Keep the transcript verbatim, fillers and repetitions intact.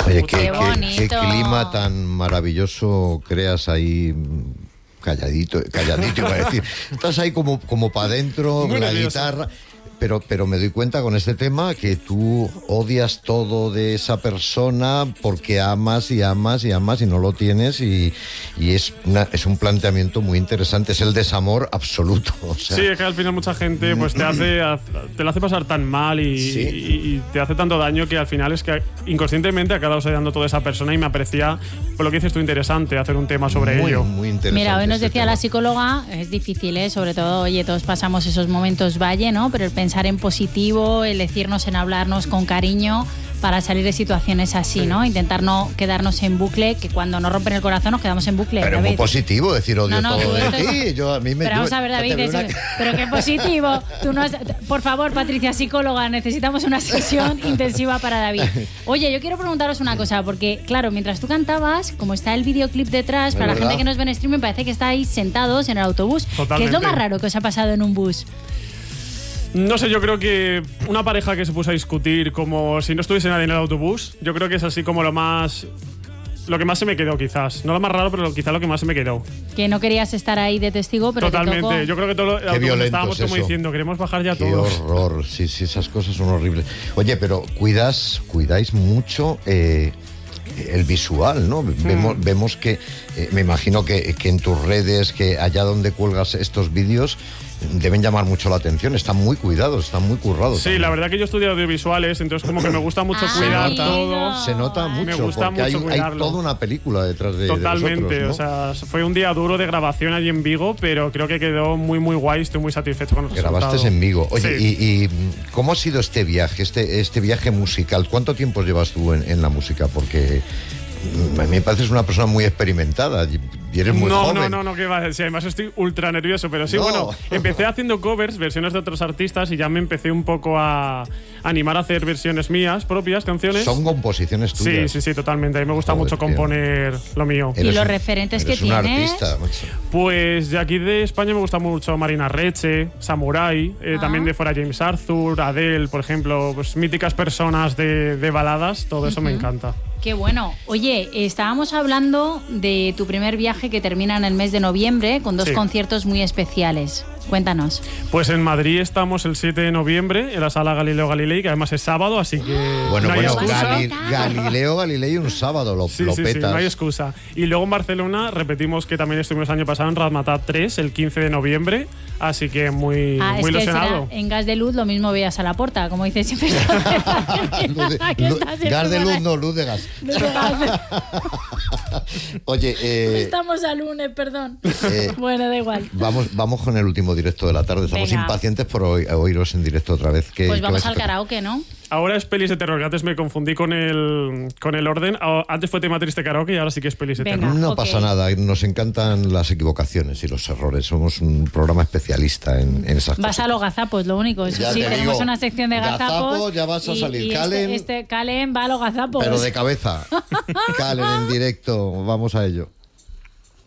Oye, Qué qué, qué, bonito. qué clima tan maravilloso creas ahí, calladito, calladito iba a decir. Estás ahí como, como para adentro, Muy la nervioso. guitarra. Pero, pero me doy cuenta con este tema que tú odias todo de esa persona porque amas y amas y amas y no lo tienes y, y es, una, es un planteamiento muy interesante, es el desamor absoluto. O sea, Sí, es que al final mucha gente pues te hace te lo hace pasar tan mal y, Sí. y- y te hace tanto daño que al final es que inconscientemente acabas odiando toda esa persona y me parecía, por lo que dices tú, interesante hacer un tema sobre muy, ello. muy interesante. Mira, hoy nos este decía tema. la psicóloga, es difícil, ¿eh? Sobre todo, oye, todos pasamos esos momentos valle, ¿no? Pero el pensar en positivo, el decirnos, en hablarnos con cariño para salir de situaciones así, ¿no? Intentar no quedarnos en bucle, que cuando nos rompen el corazón nos quedamos en bucle. Pero es muy David. positivo decir odio No, no, todo tú de esto es- ti. Yo, a mí me, Pero yo- vamos a ver, David, ya te veo eso- una- pero qué positivo. Tú no has- por favor, Patricia, psicóloga, necesitamos una sesión intensiva para David. Oye, yo quiero preguntaros una cosa, porque claro, mientras tú cantabas, como está el videoclip detrás, Es para la verdad. gente que nos ve en streaming, parece que estáis sentados en el autobús. ¿Qué es lo Totalmente. más raro que os ha pasado en un bus? No sé, yo creo que una pareja que se puso a discutir como si no estuviese nadie en el autobús, yo creo que es así como lo más... Lo que más se me quedó, quizás. No lo más raro, pero quizás lo que más se me quedó. Que no querías estar ahí de testigo, pero te Totalmente. tocó. Yo creo que todo lo, el autobús violento estábamos es como eso. diciendo, queremos bajar ya Qué todos. horror, sí, sí, esas cosas son horribles. Oye, pero cuidas, cuidáis mucho eh, el visual, ¿no? Vemos, vemos que, eh, me imagino que, que en tus redes, que allá donde cuelgas estos vídeos, deben llamar mucho la atención. Están muy cuidados, están muy currados. Sí, también. la verdad que yo estudio audiovisuales, entonces como que me gusta mucho Ah, cuidar amigo. todo. Se nota Me mucho, gusta porque hay, mucho hay cuidarlo. toda una película detrás de, Totalmente, de vosotros, o ¿no? sea, fue un día duro de grabación allí en Vigo, pero creo que quedó muy muy guay, estoy muy satisfecho con el Grabaste resultado. en Vigo. Oye, Sí. y, y ¿cómo ha sido este viaje, este, este viaje musical? ¿Cuánto tiempo llevas tú en, en la música? Porque mm, a mí me pareces una persona muy experimentada y y eres muy no, joven. no, no, no, que va. Sí, además estoy ultra nervioso, pero sí, No. bueno, empecé haciendo covers, versiones de otros artistas y ya me empecé un poco a animar a hacer versiones mías, propias, canciones. Son composiciones Sí, tuyas. sí, sí, totalmente. A mí me gusta Joder, mucho tío. componer lo mío. Y Eres los un- referentes eres que un tienes. artista, macho. Pues de aquí de España me gusta mucho Marina Reche, Samurai, eh, Ah. también de fuera James Arthur, Adele, por ejemplo, pues míticas personas de, de baladas, todo eso me encanta. Qué bueno. Oye, estábamos hablando de tu primer viaje que termina en el mes de noviembre con dos Sí. conciertos muy especiales. Cuéntanos. Pues en Madrid estamos el siete de noviembre en la sala Galileo Galilei, que además es sábado, así que Bueno, no hay bueno, excusa. Gali- Galileo Galilei un sábado lo, Sí, lo sí, sí, petas. no hay excusa. Y luego en Barcelona repetimos que también estuvimos el año pasado en Razmataz tres, el quince de noviembre, así que muy, Ah, muy es que ilusionado. será en Gas de Luz lo mismo veías a la puerta, como dice siempre. Luz de- Aquí luz- está siempre gas de por luz, ahí. no, luz de gas. Luz de gas. Oye, eh, Estamos a lunes, perdón. Eh, bueno, da igual. vamos, vamos con el último directo de la tarde. Estamos Venga. impacientes por oí- oíros en directo otra vez. ¿Qué- Pues qué vamos vais a al tocar? karaoke, ¿no? Ahora es pelis de terror, que antes me confundí con el, con el orden. Ah, Antes fue tema triste karaoke y ahora sí que es pelis de Venga. terror. No Ok. pasa nada, nos encantan las equivocaciones y los errores. Somos un programa especialista en, en esas Vas cosas. a los gazapos, lo único. Eso Ya sí, te tenemos digo, una sección de gazapos. gazapos, ya vas a y- salir. y Calen. Este, este Calen va a los gazapos. Pero de cabeza. Calen en directo, vamos a ello.